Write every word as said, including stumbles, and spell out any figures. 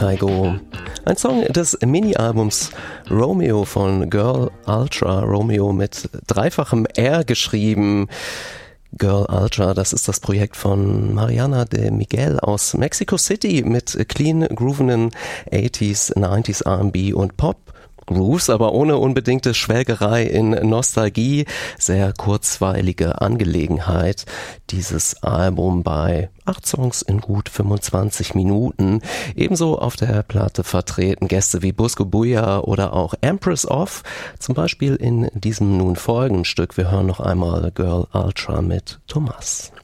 Kaigo. Ein Song des Mini-Albums Romeo von Girl Ultra. Romeo mit dreifachem R geschrieben. Girl Ultra, das ist das Projekt von Mariana de Miguel aus Mexico City mit clean groovenden achtziger, neunziger R and B und Pop. Grooves, aber ohne unbedingte Schwelgerei in Nostalgie. Sehr kurzweilige Angelegenheit. Dieses Album bei acht Songs in gut fünfundzwanzig Minuten. Ebenso auf der Platte vertreten Gäste wie Busco Buya oder auch Empress of. Zum Beispiel in diesem nun folgenden Stück. Wir hören noch einmal Girl Ultra mit Thomas.